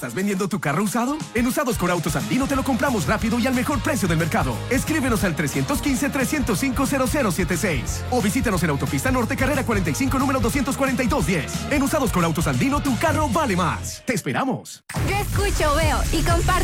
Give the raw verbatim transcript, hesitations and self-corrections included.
¿Estás vendiendo tu carro usado? En Usados con Autos Andino te lo compramos rápido y al mejor precio del mercado. Escríbenos al tres uno cinco, tres cero cinco, cero cero siete seis o visítanos en Autopista Norte, carrera cuarenta y cinco, número doscientos cuarenta y dos diez. En Usados con Autos Andino, tu carro vale más. ¡Te esperamos! Yo escucho, veo y comparto